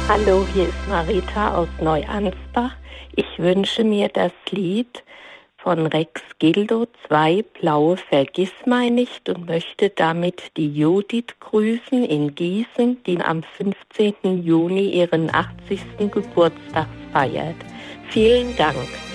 Hallo, hier ist Marita aus Neuansbach. Ich wünsche mir das Lied von Rex Gildo, Zwei blaue Vergissmeinnicht, und möchte damit die Judith grüßen in Gießen, die am 15. Juni ihren 80. Geburtstag feiert. Vielen Dank.